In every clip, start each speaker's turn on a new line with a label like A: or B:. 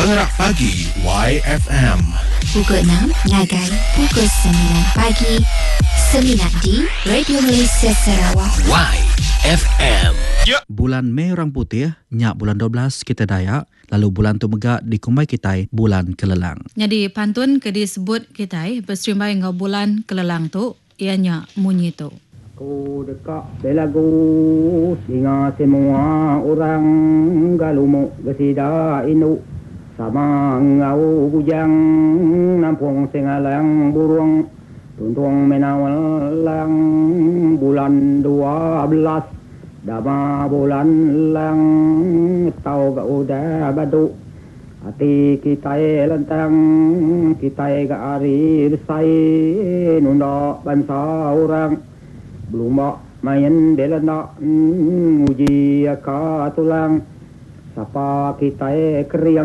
A: Pengerak Pagi YFM.
B: Pukul 6 ngagai pukul 9 pagi. 9 di Radio Malaysia Sarawak.
A: YFM.
C: Bulan Mei orang putih, nyak bulan 12 kita Dayak, lalu bulan tu megak di Kumbai Kitai bulan Kelelang.
D: Jadi pantun ke disebut Kitai berserimbai ngau bulan Kelelang tu ianya munyi tu.
E: Ku dekat belagu singa semua orang galumu gesida inu sama ngau bujang nampung sengalang burung tuntung menawalang bulan 12 dama bulan lang tau ga udah badu hati kita lentang kita ga ari sai nunda bansa orang belum main belanda uji ka tulang sapa kita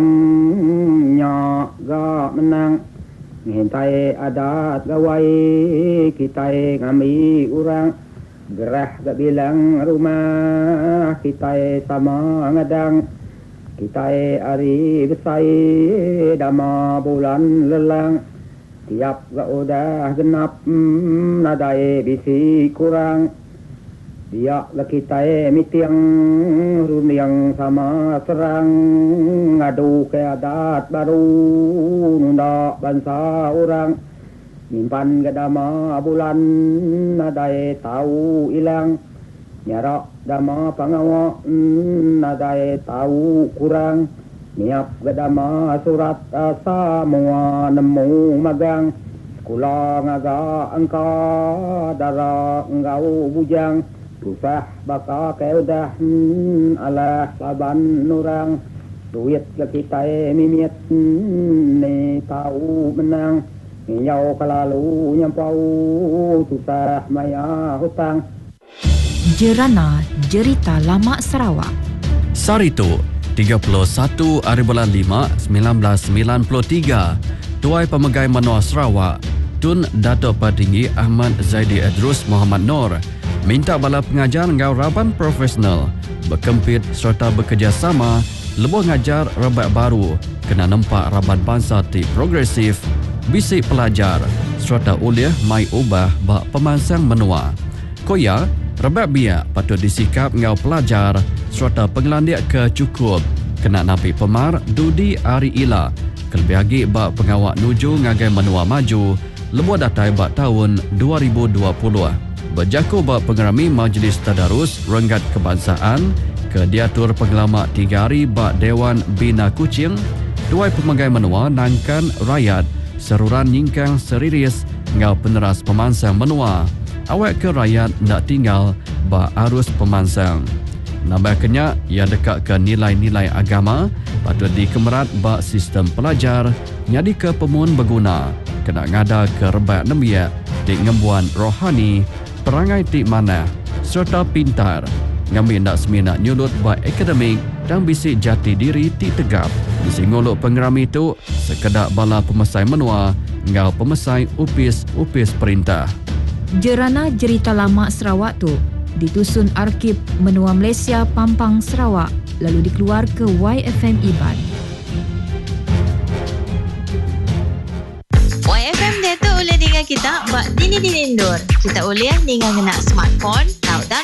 E: keriangnya ga menang ngintai adat gawai kita ngami orang gerah ga bilang rumah kita sama ngadang kita ari besai dama bulan lelang tiap ga udah genap nadai bisi kurang dia la kita mitiang runiang sama serang ngadu ke adat baru nunda bansa orang nyimpan ke dama bulan nadai tahu ilang nyarak dama pangawa nadai tahu kurang niap ke dama surat asa mua nemu magang sekolah ngaga angka dara ngau bujang susah baka keudah alah laban nurang duit ke kita mimiet ni tahu menang nyau kelalu nyampau susah maya hutang.
B: Jerana Jerita Lama Sarawak.
F: Sarito 31/5/1993 Tuai Pemegai Menua Sarawak Tun Datuk Patinggi Ahmad Zaidi Idrus Muhammad Nur minta bala pengajar ngau raban profesional berkempit serta bekerjasama lebuh ngajar rabat baru kena nampak raban bangsa ti progresif bisik pelajar serta uliah mai ubah bak pemansang menua koya rabat biak patut disikap ngau pelajar serta pengelandiak ke cukup kena napi pemar dudi ari ila kelebih lagi bak pengawak nuju ngagai menua maju lebuh datai bak tahun 2020 berjaku bak pengerami Majlis Tadarus Renggat Kebangsaan ke diatur pengelamak 3 hari bak Dewan Bina Kuching Tuai Pemegai Menua nangkan rakyat seruran nyingkang seriris ngau peneras pemansang menua awak ke rakyat nak tinggal bak arus pemansang nambah kenyak ia dekat ke nilai-nilai agama patut dikemerat bak sistem pelajar nyadi ke pemun berguna kena ngada ke rebat nembiak di ngembuan rohani perangai tik mana serta pintar ngambil nak semina nyulut buat akademik dan bisik jati diri tik tegap bisi ngolok pengerami itu sekedak bala pemesai menua ngau pemesai upis perintah.
B: Jerana Jerita Lama Sarawak tu ditusun Arkib Menua Malaysia Pampang Sarawak lalu dikeluar ke YFM Iban.
G: YFM dia tu boleh dengar kita buat dini-dini indur. Kita boleh dengar kena smartphone,